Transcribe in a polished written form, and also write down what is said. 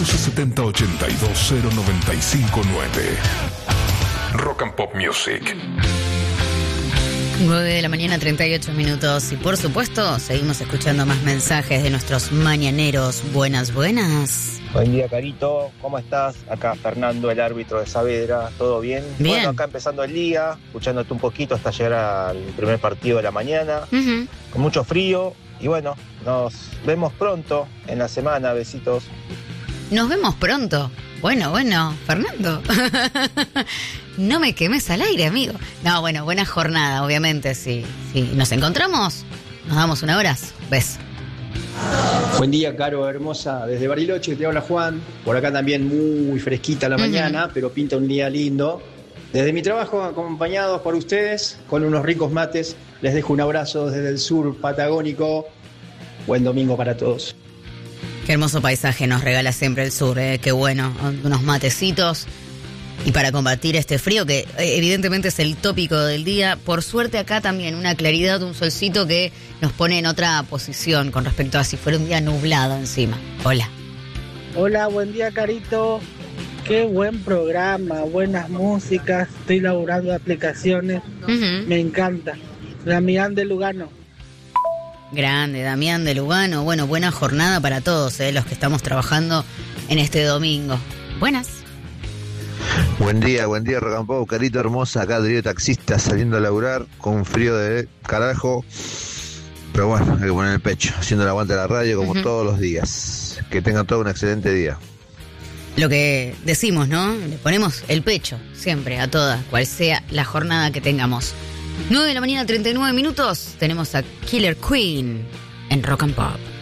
1170-820959. Rock and Pop Music. 9 de la mañana, 38 minutos. Y por supuesto, seguimos escuchando más mensajes de nuestros mañaneros. Buenas. Buen día, Carito. ¿Cómo estás? Acá Fernando, el árbitro de Saavedra. ¿Todo bien? Bien. Bueno, acá empezando el día, escuchándote un poquito hasta llegar al primer partido de la mañana. Uh-huh. Con mucho frío. Y bueno, nos vemos pronto en la semana. Besitos. Nos vemos pronto. Bueno, Fernando. No me quemes al aire, amigo. No, bueno, buena jornada, obviamente. Si nos encontramos, nos damos un abrazo. Beso. Buen día, Caro, hermosa. Desde Bariloche te habla Juan. Por acá también muy fresquita la mañana, pero pinta un día lindo. Desde mi trabajo, acompañados por ustedes, con unos ricos mates, les dejo un abrazo desde el sur patagónico. Buen domingo para todos. Qué hermoso paisaje nos regala siempre el sur, qué bueno, unos matecitos. Y para combatir este frío, que evidentemente es el tópico del día, por suerte acá también una claridad, un solcito que nos pone en otra posición con respecto a si fuera un día nublado encima. Hola. Hola, buen día, Carito. Qué buen programa, buenas músicas. Estoy laburando aplicaciones. Uh-huh. Me encanta. Damián de Lugano. Grande, Damián de Lugano. Bueno, buena jornada para todos, los que estamos trabajando en este domingo. Buenas. Buen día, Rock and Pop, Carito hermosa, acá Adrián taxista saliendo a laburar con frío de carajo, pero bueno, hay que poner el pecho, haciendo el aguante de la radio como todos los días. Que tengan todo un excelente día. Lo que decimos, ¿no? Le ponemos el pecho siempre a todas, cual sea la jornada que tengamos. 9 de la mañana, 39 minutos, tenemos a Killer Queen en Rock and Pop.